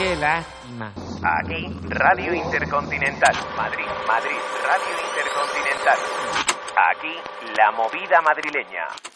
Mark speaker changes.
Speaker 1: Qué lástima.
Speaker 2: Aquí, Radio Intercontinental. Madrid, Madrid, Radio Intercontinental. Aquí, la movida madrileña.